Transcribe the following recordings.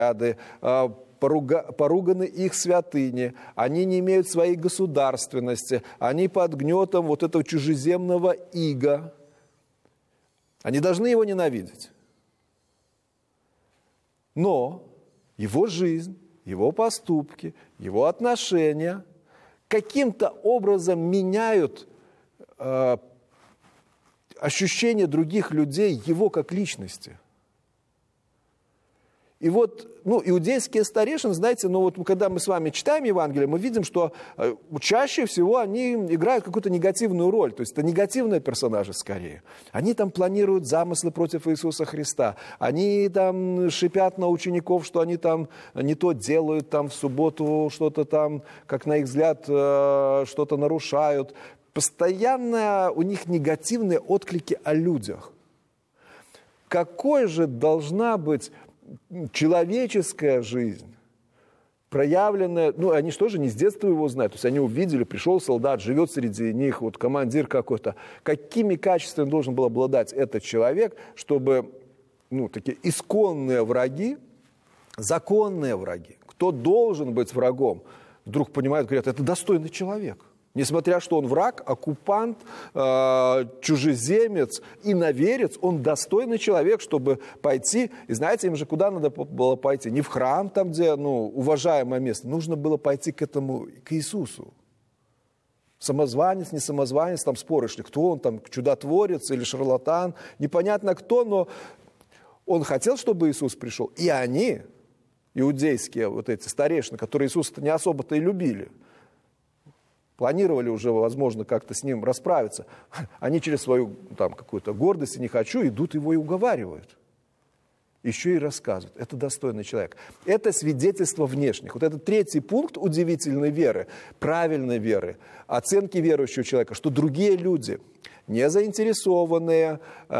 поруганы их святыни, они не имеют своей государственности, они под гнетом вот этого чужеземного ига. Они должны его ненавидеть. Но его жизнь, его поступки, его отношения каким-то образом меняют ощущение других людей его как личности. И вот, иудейские старейшины, знаете, когда мы с вами читаем Евангелие, мы видим, что чаще всего они играют какую-то негативную роль. То есть это негативные персонажи скорее. Они там планируют замыслы против Иисуса Христа. Они там шипят на учеников, что они там не то делают, там в субботу что-то там, как на их взгляд, что-то нарушают. Постоянно у них негативные отклики о людях. Какой же должна быть человеческая жизнь, проявленная, они же тоже не с детства его знают, то есть они увидели, пришел солдат, живет среди них, вот командир какой-то. Какими качествами должен был обладать этот человек, чтобы, такие исконные враги, законные враги, кто должен быть врагом, вдруг понимают, говорят, это достойный человек. Несмотря что он враг, оккупант, чужеземец, иноверец, он достойный человек, чтобы пойти. И знаете, им же куда надо было пойти? Не в храм, там, где уважаемое место. Нужно было пойти к Иисусу. Самозванец, не самозванец, там споры шли. Кто он там, чудотворец или шарлатан? Непонятно кто, но он хотел, чтобы Иисус пришел. И они, иудейские вот эти старейшины, которые Иисуса не особо-то и любили, планировали уже, возможно, как-то с ним расправиться. Они через свою какую-то гордость и не хочу идут его и уговаривают. Еще и рассказывают. Это достойный человек. Это свидетельство внешних. Вот этот третий пункт удивительной веры, правильной веры, оценки верующего человека, что другие люди, не заинтересованные,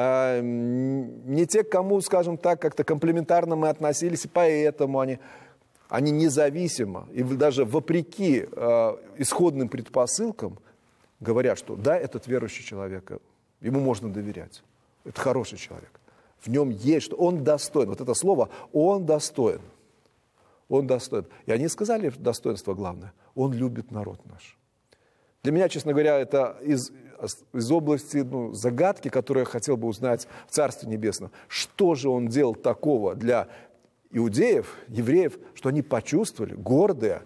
не те, к кому, скажем так, как-то комплиментарно мы относились, и поэтому они независимо и даже вопреки исходным предпосылкам говорят, что да, этот верующий человек, ему можно доверять. Это хороший человек. В нем есть, что он достоин. Вот это слово «он достоин». Он достоин. И они сказали достоинство главное. Он любит народ наш. Для меня, честно говоря, это из области загадки, которую я хотел бы узнать в Царстве Небесном. Что же он делал такого для иудеев, евреев, что они почувствовали, гордые,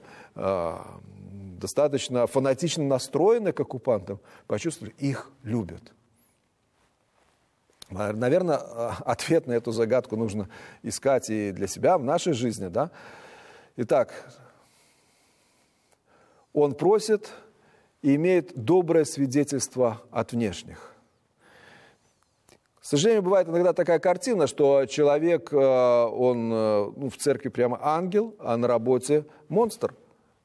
достаточно фанатично настроенные к оккупантам, почувствовали, их любят. Наверное, ответ на эту загадку нужно искать и для себя в нашей жизни. Да? Итак, он просит и имеет доброе свидетельство от внешних. К сожалению, бывает иногда такая картина, что человек, он в церкви прямо ангел, а на работе монстр.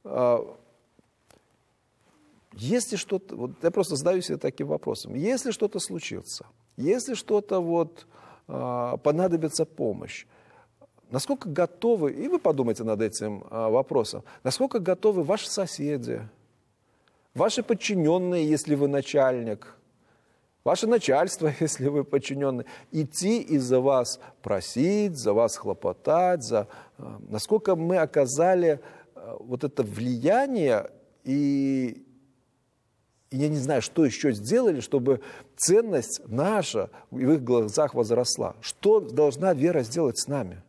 Если что-то, я просто задаю себе таким вопросом, если что-то случится, если что-то понадобится помощь, насколько готовы, и вы подумайте над этим вопросом, насколько готовы ваши соседи, ваши подчиненные, если вы начальник, ваше начальство, если вы подчиненный, идти и за вас просить, за вас хлопотать, насколько мы оказали вот это влияние, и я не знаю, что еще сделали, чтобы ценность наша в их глазах возросла. Что должна вера сделать с нами?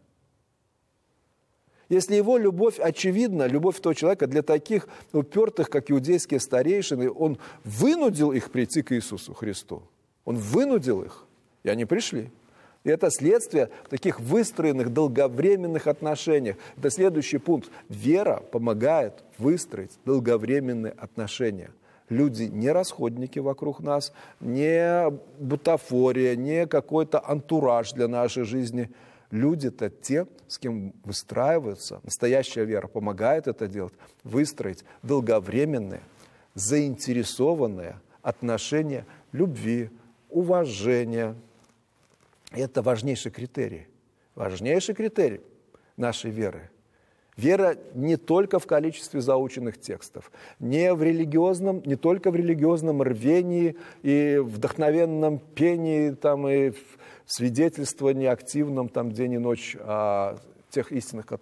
Если его любовь очевидна, любовь того человека для таких упертых, как иудейские старейшины, он вынудил их прийти к Иисусу Христу. Он вынудил их, и они пришли. И это следствие таких выстроенных долговременных отношений. Это следующий пункт. Вера помогает выстроить долговременные отношения. Люди не расходники вокруг нас, не бутафория, не какой-то антураж для нашей жизни. Люди-то те, с кем выстраиваются, настоящая вера помогает это делать, выстроить долговременные, заинтересованные отношения любви, уважения. Это важнейший критерий нашей веры. Вера не только в количестве заученных текстов, не только в религиозном рвении и вдохновенном пении, и в свидетельствовании активном день и ночь о тех истинных,